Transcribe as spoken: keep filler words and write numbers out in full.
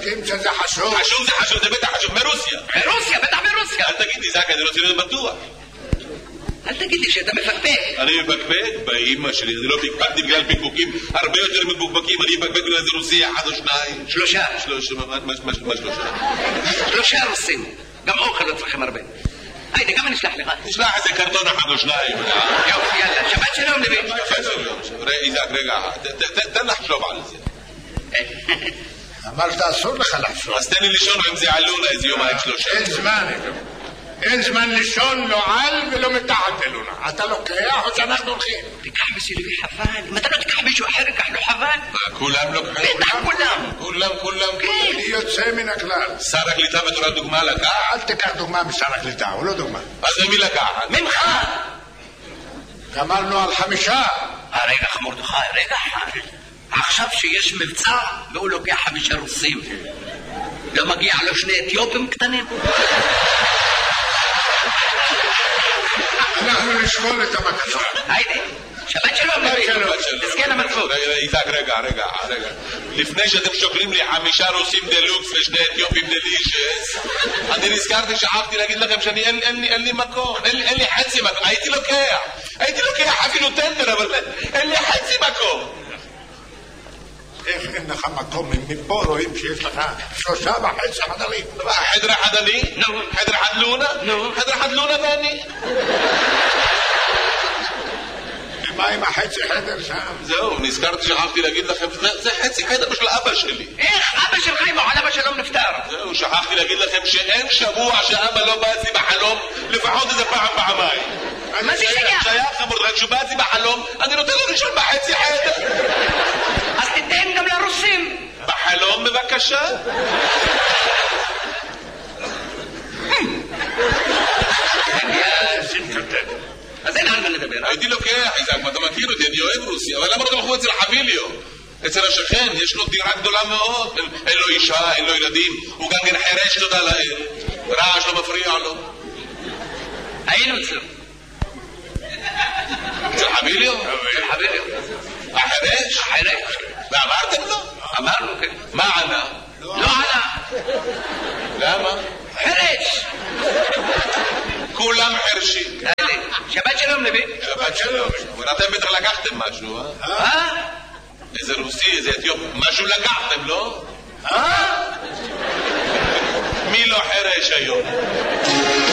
יודעים שזה חשוב. חשוב זה חשוב, זה בטח חשוב, מרוסיה. מרוסיה, בטח מרוסיה. אל תגיד לי, זה אני רוצה להיות בטוח. אל תגיד לי שאתה מפקפק. אני מפקפק באמא שלי, אני לא פקפקתי בגלל פקפוקים הרבה יותר מפוקפקים, אני מפקפק בגלל זה רוסי אחד או שניים. שלושה. שלושה, מה שלושה? שלושה רוסים, גם אוכל לא צריכים הרבה. היידה, גם אני אשלח לך. תשלח איזה קרטון אחד או שניים. יופי, יאללה, שבת שלום לוי. שבת שלום. איזק, רגע, תן לחשוב על זה. אמרת אסור לך לחשוב. אז תן לי לישון עם זה עלונה איזה יומיים שלושה. אין זמן, אין זמן לישון, לא על ולא מתחת אלונה. אתה לוקח או שאנחנו הולכים? תיקח מסילוי חבל. אם אתה לא תיקח מישהו אחר, תיקח לו חבל. כולם לוקחים? בטח כולם. כולם, כולם. כן. אני יוצא מן הכלל. שר הקליטה בתור הדוגמה לקח? אל תיקח דוגמה משר הקליטה, הוא לא דוגמה. אז ממי לקחת? ממך. גמרנו על חמישה. רגע, מרדכי, רגע אחד. עכשיו שיש מבצע והוא לוקח חמישה רוסים. לא מגיע לו שני אתיופים קטנים? אנחנו נשקול את הבקשה. היידה, שבת שלום לוי. תזכן המצוות. איתק, רגע, רגע, רגע. לפני שאתם שוקלים לי חמישה רוסים דלוקס ושני אתיופים דלישס, אני נזכרתי, שכחתי להגיד לכם שאני אין לי מקום, אין לי חצי מקום. הייתי לוקח, הייתי לוקח אפילו טנדר, אבל אין לי חצי מקום. איך אין לך מקום? מפה רואים שיש לך שלושה וחצי חדרים. חדר אחד אני? נו. חדר אחד לונה? נו. חדר אחד לונה ואני? מה עם החצי חדר שם? זהו, נזכרתי, שכחתי להגיד לכם, זה חצי חדר של אבא שלי. איך אבא שלך אם הוא על אבא שלום נפטר? זהו, שכחתי להגיד לכם שאין שבוע שאבא לא בא אצלי בחלום, לפחות איזה פעם פעמיים. מה זה שייך? שייך מרדכי, כשהוא בא אצלי בחלום, אני נותן לו לישון בחצי חדר. אז תיתן גם לרוסים. בחלום בבקשה. אז אין על מה לדבר. הייתי לוקח, איזק, אתה מכיר אותי, אני אוהב רוסיה, אבל למה לא תלכו אצל חביליו? אצל השכן, יש לו דירה גדולה מאוד, אין לו אישה, אין לו ילדים, הוא גם כן חרש, תודה לאל, רעש לא מפריע לו. היינו אצלו. אצל חביליו? אצל חביליו. החרש? החרש. ואמרתם לו? אמרנו, כן. מה ענה? לא ענה. למה? חרש. כולם חרשים. שבת שלום לוי. שבת שלום. אבל אתם בטח לקחתם משהו, אה? אה? איזה רוסי, איזה אתיופי, משהו לקחתם, לא? אה? מי לא חרש היום?